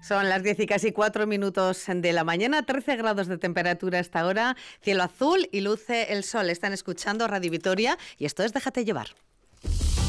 Son las 10 y casi 4 minutos de la mañana, 13 grados de temperatura hasta ahora, cielo azul y luce el sol. Están escuchando Radio Vitoria y esto es Déjate llevar.